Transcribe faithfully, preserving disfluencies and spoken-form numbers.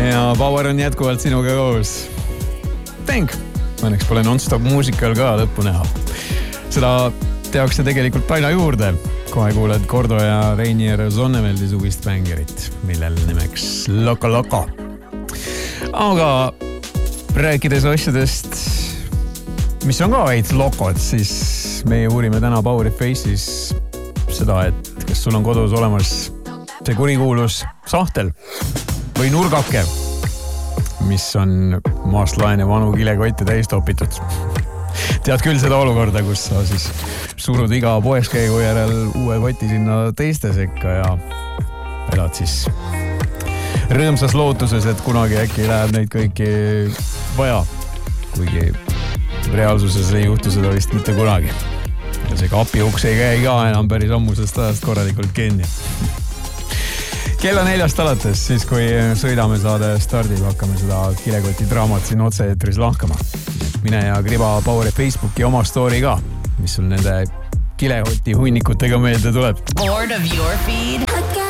ja Power on jätkuvalt sinuga koos. Tänk, õnneks pole non-stop muusikal ka lõppu näha. Seda tehakse tegelikult aina juurde. Kohe kuuled Gordo ja Reinier Zonneveldi suvist bängerit, millel nimeks Loco Loco. Aga rääkides asjadest, mis on ka veits lokod, siis meie uurime täna Power Face'is seda, et kas sul on kodus olemas see kurikuulus sahtel või nurgake, mis on maast laene vanu kilekotte täis topitud. Tead küll seda olukorda, kus sa siis surud iga poeskäigu järel uue koti sinna teiste sekka ja elad siis rõõmsas lootuses, et kunagi äkki läheb neid kõiki vaja. Kuigi reaalsuses ei juhtu seda vist mitte kunagi. Ja see kapiuks ei käi ka enam päris ammusest ajast korralikult kinni. Kella neljast alates, siis kui sõidame saade stardib, hakkame seda kilekoti draamat siin otse-eetris lahkama. Mine ja kriba Power Facebooki oma story ka, mis sul nende kilekoti hunnikutega meelde tuleb. Bored of your feed?